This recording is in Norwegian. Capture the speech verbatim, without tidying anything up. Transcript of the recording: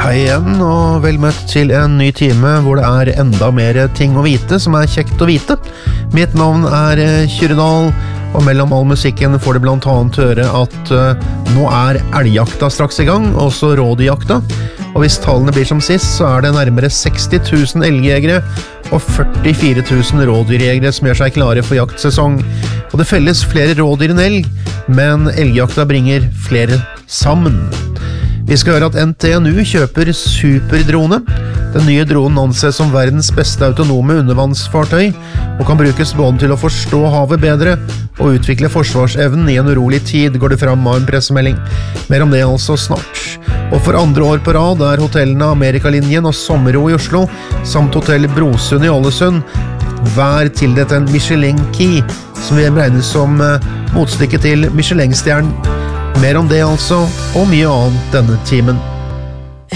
Hei igjen, og vel møtt til en ny time hvor det er enda mer ting å vite som er kjekt å vite. Mitt navn er Kyrredal, og mellom all musikken får du blant annet høre at uh, nå er elgjakta straks i gang, også rådyrjakta. Og hvis tallene blir som sist, så er det nærmere seksti tusen elgjegere og førtifire tusen rådyrjegere som gjør seg klare for jaktsesong. Og det felles flere rådyr enn elg, men elgjakta bringer flere sammen. Vi skal høre at N T N U kjøper superdrone. Den nye dronen anses som verdens beste autonome undervannsfartøy, og kan brukes både til å forstå havet bedre og utvikle forsvarsevnen i en urolig tid, går det fram av en pressemelding. Mer om det altså snart. Og for andre år på rad er hotellene Amerikalinjen og Sommerro i Oslo, samt hotell Brosund i Ålesund, hver tildelt en Michelin Key, som vi regnes som motstykke til Michelin-stjernen. Mer om det altså, og mye annet denne timen.